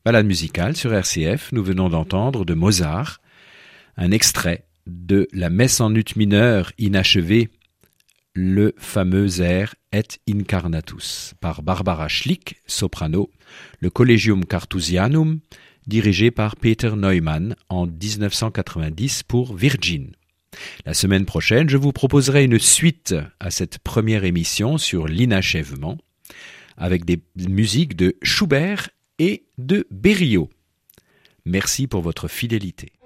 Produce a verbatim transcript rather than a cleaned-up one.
Balade musicale sur R C F, nous venons d'entendre de Mozart un extrait de la messe en ut mineur inachevée, le fameux air Et Incarnatus, par Barbara Schlick, soprano, le Collegium Carthusianum, dirigé par Peter Neumann en dix-neuf cent quatre-vingt-dix pour Virgin. La semaine prochaine, je vous proposerai une suite à cette première émission sur l'inachèvement, avec des musiques de Schubert et de Berio. Merci pour votre fidélité.